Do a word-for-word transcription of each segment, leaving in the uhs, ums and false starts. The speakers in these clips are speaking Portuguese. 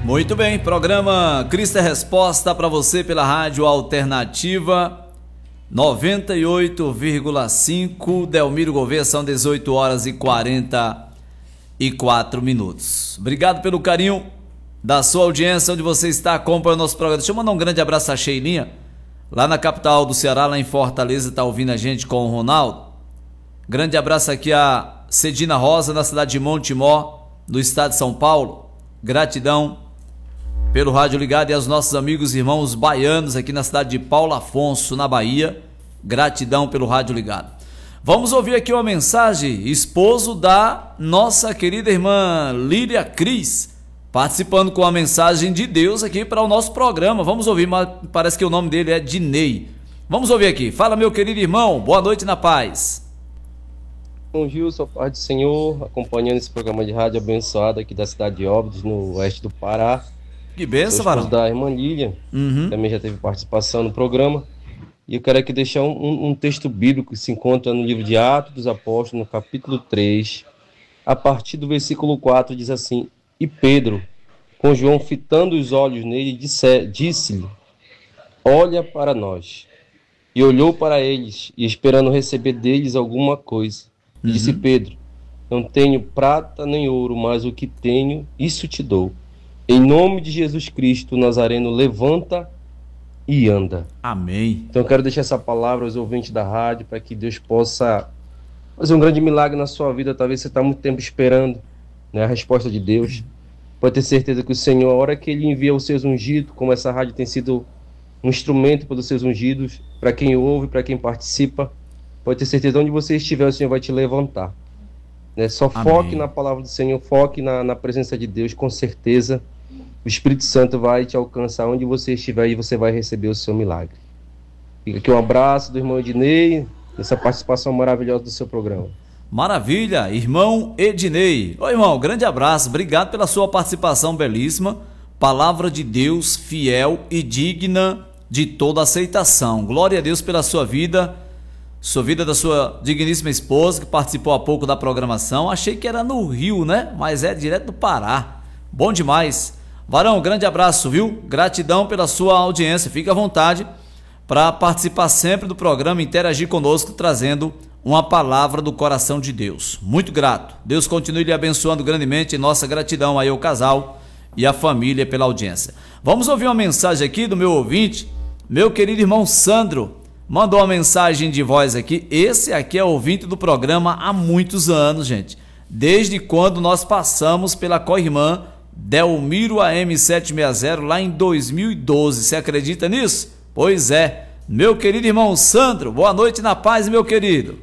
Muito bem, programa Cristo é Resposta para você pela Rádio Alternativa noventa e oito vírgula cinco, Delmiro Gouveia, são dezoito horas e quarenta e quatro minutos. Obrigado pelo carinho da sua audiência, onde você está acompanhando o nosso programa. Deixa eu mandar um grande abraço a Sheilinha, lá na capital do Ceará, lá em Fortaleza, está ouvindo a gente com o Ronaldo. Grande abraço aqui a Cedina Rosa, na cidade de Montemor, no estado de São Paulo. Gratidão pelo rádio ligado, e aos nossos amigos e irmãos baianos aqui na cidade de Paulo Afonso, na Bahia. Gratidão pelo rádio ligado. Vamos ouvir aqui uma mensagem, esposo da nossa querida irmã Lília Cris, participando com a mensagem de Deus aqui para o nosso programa. Vamos ouvir, mas parece que o nome dele é Dinei. Vamos ouvir aqui. Fala, meu querido irmão, boa noite na paz. Bom, Gilson, paz do Senhor, acompanhando esse programa de rádio abençoado aqui da cidade de Óbidos, no oeste do Pará. Que benção, varão. Da irmã Lília, uhum. Também já teve participação no programa. E eu quero aqui deixar um, um texto bíblico que se encontra no livro de Atos dos Apóstolos, no capítulo três, a partir do versículo quatro, diz assim: E Pedro, com João fitando os olhos nele, disse, disse-lhe: Olha para nós. E olhou para eles, e esperando receber deles alguma coisa. Uhum. Disse Pedro: Não tenho prata nem ouro, mas o que tenho, isso te dou. Em nome de Jesus Cristo Nazareno, levanta e anda. Amém. Então eu quero deixar essa palavra aos ouvintes da rádio, para que Deus possa fazer um grande milagre na sua vida. Talvez você está muito tempo esperando, né, a resposta de Deus. Pode ter certeza que o Senhor, a hora que Ele envia os seus ungidos, como essa rádio tem sido um instrumento para os seus ungidos, para quem ouve, para quem participa, pode ter certeza, onde você estiver, o Senhor vai te levantar. Né? Só Amém. Foque na palavra do Senhor, foque na, na presença de Deus, com certeza o Espírito Santo vai te alcançar onde você estiver e você vai receber o seu milagre. Fica aqui um abraço do irmão Ednei, nessa participação maravilhosa do seu programa. Maravilha, irmão Ednei. Oi, irmão, grande abraço, obrigado pela sua participação belíssima. Palavra de Deus fiel e digna de toda aceitação. Glória a Deus pela sua vida, sua vida da sua digníssima esposa, que participou há pouco da programação. Achei que era no Rio, né? Mas é direto do Pará. Bom demais. Varão, grande abraço, viu? Gratidão pela sua audiência. Fique à vontade para participar sempre do programa, interagir conosco, trazendo uma palavra do coração de Deus. Muito grato. Deus continue lhe abençoando grandemente. Nossa gratidão aí ao casal e à família pela audiência. Vamos ouvir uma mensagem aqui do meu ouvinte, meu querido irmão Sandro. Mandou uma mensagem de voz aqui. Esse aqui é ouvinte do programa há muitos anos, gente. Desde quando nós passamos pela co-irmã Delmiro A M setecentos e sessenta, lá em dois mil e doze. Você acredita nisso? Pois é. Meu querido irmão Sandro, boa noite na paz, meu querido.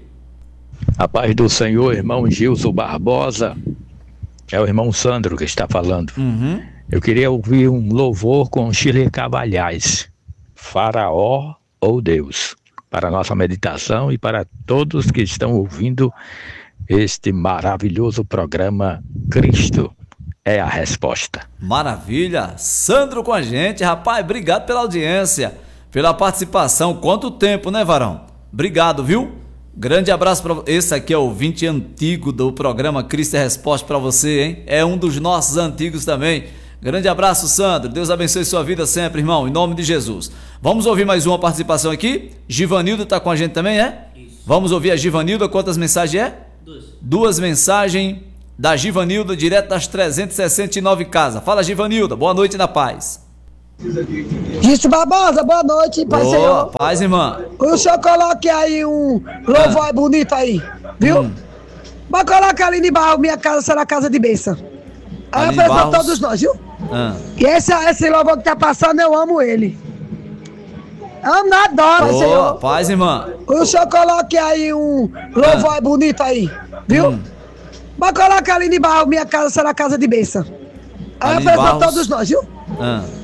A paz do Senhor, irmão Gilson Barbosa. É o irmão Sandro que está falando. Uhum. Eu queria ouvir um louvor com Chile Cavalhais, Faraó ou Deus, para a nossa meditação e para todos que estão ouvindo este maravilhoso programa Cristo é a Resposta. Maravilha, Sandro com a gente, rapaz, obrigado pela audiência, pela participação. Quanto tempo, né, varão? Obrigado, viu? Grande abraço para esse aqui é o ouvinte antigo do programa Cristo é Resposta para você, hein? É um dos nossos antigos também. Grande abraço, Sandro. Deus abençoe sua vida sempre, irmão, em nome de Jesus. Vamos ouvir mais uma participação aqui. Givanildo está com a gente também, é? Isso. Vamos ouvir a Givanilda. Quantas mensagens é? Duas. Duas mensagens da Givanilda, direto das trezentas e sessenta e nove casas. Fala, Givanilda. Boa noite na paz. Gilson Barbosa, boa noite, Pai Boa, Senhor. Paz, irmã. O senhor coloque aí um louvor ah. bonito aí, viu? Hum. Mas coloca ali de barro, minha casa será casa de bênção. Aí eu falei pra todos nós, viu? Ah. E esse, esse louvor que tá passando, eu amo ele. Amo, adoro, Boa, Senhor. Paz, irmã. O senhor coloque aí um louvor ah. bonito aí, viu? Hum. Mas coloca ali de barro, minha casa será casa de bênção. Aí eu falei pra todos nós, viu? Ah.